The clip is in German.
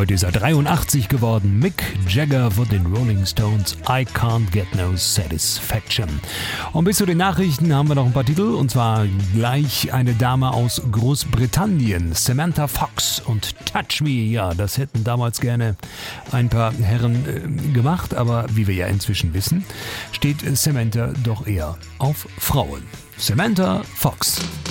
Heute ist er 83 geworden. Mick Jagger von den Rolling Stones. I Can't Get No Satisfaction. Und bis zu den Nachrichten haben wir noch ein paar Titel. Und zwar gleich eine Dame aus Großbritannien. Samantha Fox und Touch Me. Ja, das hätten damals gerne ein paar Herren gemacht. Aber wie wir ja inzwischen wissen, steht Samantha doch eher auf Frauen. Samantha Fox.